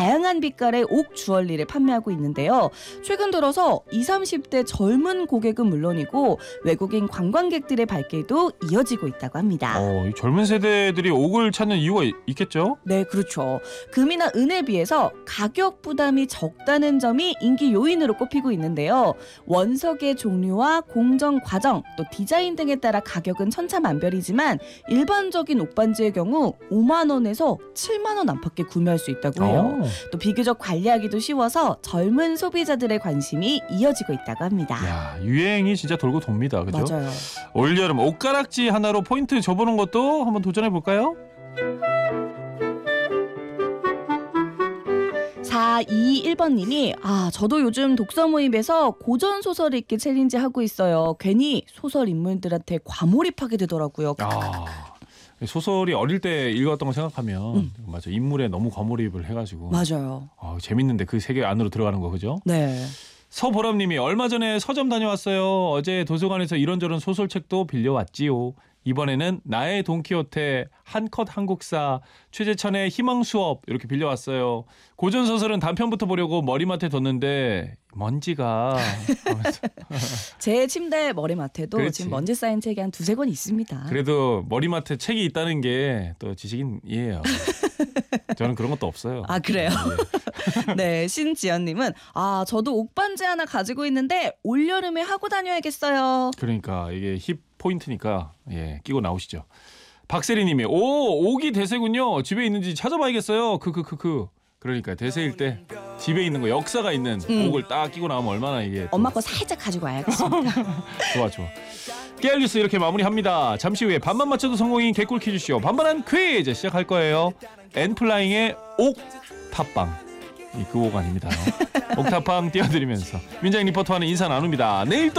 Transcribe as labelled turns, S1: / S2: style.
S1: 다양한 빛깔의 옥 주얼리를 판매하고 있는데요. 최근 들어서 20, 30대 젊은 고객은 물론이고 외국인 관광객들의 발길도 이어지고 있다고 합니다.
S2: 이 젊은 세대들이 옥을 찾는 이유가 있겠죠?
S1: 네, 그렇죠. 금이나 은에 비해서 가격 부담이 적다는 점이 인기 요인으로 꼽히고 있는데요. 원석의 종류와 공정 과정, 또 디자인 등에 따라 가격은 천차만별이지만 일반적인 옥반지의 경우 5만 원에서 7만 원 안팎에 구매할 수 있다고 해요. 또 비교적 관리하기도 쉬워서 젊은 소비자들의 관심이 이어지고 있다고 합니다.
S2: 야, 유행이 진짜 돌고 돕니다. 그죠?
S1: 맞아요.
S2: 올여름 옷가락지 하나로 포인트 줘보는 것도 한번 도전해 볼까요?
S1: 421번님이 저도 요즘 독서 모임에서 고전 소설 읽기 챌린지 하고 있어요. 괜히 소설 인물들한테 과몰입하게 되더라고요.
S2: 소설이 어릴 때 읽었던 거 생각하면 맞아, 인물에 너무 과몰입을 해가지고
S1: 맞아요.
S2: 재밌는데 그 세계 안으로 들어가는 거 그죠?
S1: 네.
S2: 서보람님이 얼마 전에 서점 다녀왔어요. 어제 도서관에서 이런저런 소설책도 빌려왔지요. 이번에는 나의 돈키호테, 한컷 한국사, 최재천의 희망수업 이렇게 빌려왔어요. 고전소설은 단편부터 보려고 머리맡에 뒀는데 먼지가
S1: 제 침대 머리맡에도
S2: 그렇지.
S1: 지금 먼지 쌓인 책이 한 2-3권 있습니다.
S2: 그래도 머리맡에 책이 있다는 게 또 지식인이에요. 저는 그런 것도 없어요.
S1: 그래요? 네, 신지연님은 저도 옥반지 하나 가지고 있는데 올여름에 하고 다녀야겠어요.
S2: 그러니까 이게 힙 포인트니까 끼고 나오시죠. 박세리님이 옥이 대세군요. 집에 있는지 찾아봐야겠어요. 그러니까 대세일 때 집에 있는 거 역사가 있는 옥을 딱 끼고 나오면 얼마나 이게
S1: 엄마 거 살짝 가지고 와야겠습니다.
S2: 좋아. 깨알 뉴스 이렇게 마무리합니다. 잠시 후에 반만 맞춰도 성공인 개꿀 퀴즈쇼 반반한 퀴즈 시작할 거예요. 엔플라잉의 옥탑방. 그 옥 아닙니다. 옥탑방 띄워드리면서 민정 리포터와는 인사 나눕니다. 내일 또